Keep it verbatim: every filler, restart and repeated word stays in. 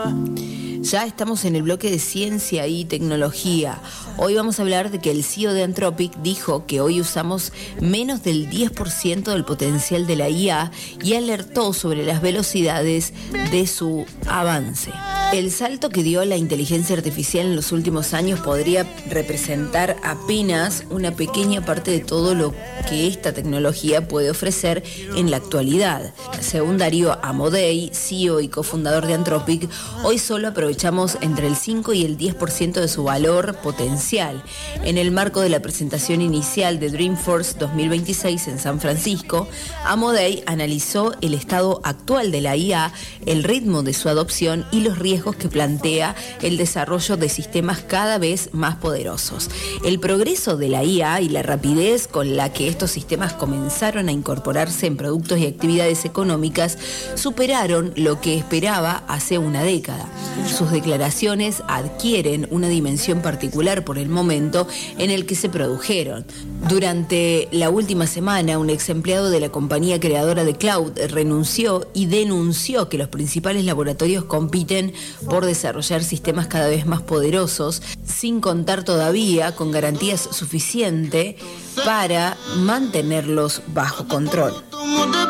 Ya estamos en el bloque de ciencia y tecnología. Hoy vamos a hablar de que el C E O de Anthropic dijo que hoy usamos menos del diez por ciento del potencial de la I A y alertó sobre las velocidades de su avance. El salto que dio la inteligencia artificial en los últimos años podría representar apenas una pequeña parte de todo lo que esta tecnología puede ofrecer en la actualidad. Según Darío Amodei, C E O y cofundador de Anthropic, hoy solo aprovechamos entre el cinco y el diez por ciento de su valor potencial. En el marco de la presentación inicial de Dreamforce dos mil veintiséis en San Francisco, Amodei analizó el estado actual de la I A, el ritmo de su adopción y los riesgos que plantea el desarrollo de sistemas cada vez más poderosos. El progreso de la I A y la rapidez con la que estos sistemas comenzaron a incorporarse en productos y actividades económicas superaron lo que esperaba hace una década. Sus declaraciones adquieren una dimensión particular por el momento en el que se produjeron. Durante la última semana, un ex empleado de la compañía creadora de Cloud renunció y denunció que los principales laboratorios compiten por desarrollar sistemas cada vez más poderosos, sin contar todavía con garantías suficientes para mantenerlos bajo control.